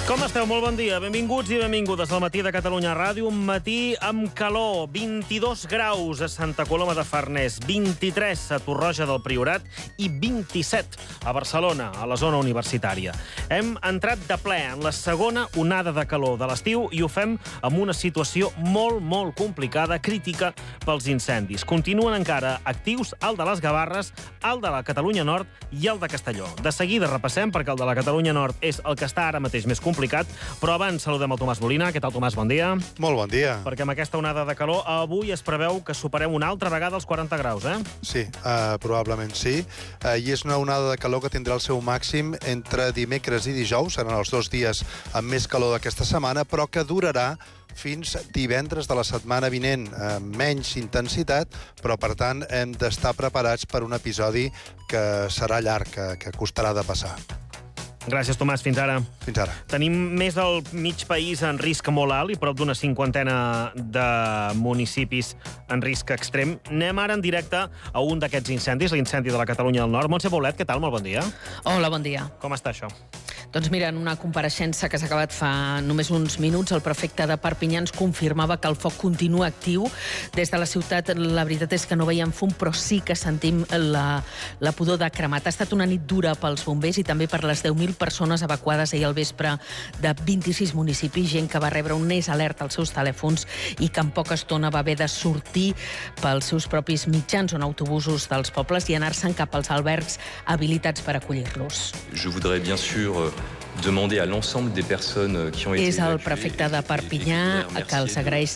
Com esteu? Molt bon dia. Benvinguts i benvingudes al Matí de Catalunya Ràdio. Un matí amb calor. 22 graus a Santa Coloma de Farners, 23 a Torroja del Priorat i 27 a Barcelona, a la zona universitària. Hem entrat de ple en la segona onada de calor de l'estiu i ho fem amb una situació molt complicada, crítica pels incendis. Continuen encara actius el de les Gavarres, el de la Catalunya Nord i el de Castelló. De seguida repassem, perquè el de la Catalunya Nord és el que està ara mateix més complicat, però abans saludem el Tomàs Molina. Què tal, Tomàs? Bon dia. Molt bon dia. Perquè amb aquesta onada de calor avui es preveu que superem una altra vegada els 40 graus, eh? Sí, probablement sí. I és una onada de calor que tindrà el seu màxim entre dimecres i dijous, seran els 2 dies amb més calor d'aquesta setmana, però que durarà fins divendres de la setmana vinent, amb menys intensitat, però, per tant, hem d'estar preparats per un episodi que serà llarg, que costarà de passar. Gràcies, Tomàs. Fins ara. Fins ara. Tenim més del mig país en risc molt alt i prop d'una 50 de municipis en risc extrem. Anem ara en directe a un d'aquests incendis, l'incendi de la Catalunya del Nord. Montse Boulet, què tal? Molt bon dia. Hola, bon dia. Com està això? Doncs mira, en una compareixença que s'ha acabat fa només uns minuts, el prefecte de Perpinyà ens confirmava que el foc continua actiu. Des de la ciutat, la veritat és que no veiem fum, però sí que sentim la pudor de cremat. Ha estat una nit dura pels bombers i també per les 10.000 persones evacuades ahir al vespre de 26 municipis, gent que va rebre un neix alerta als seus telèfons i que en poca estona va haver de sortir pels seus propis mitjans o en autobusos dels pobles i anar-se'n cap als albergs habilitats per acollir-los. Je voudrais bien sûr demander à l'ensemble des personnes qui ont été És el prefecte de Perpinyà que els agraeix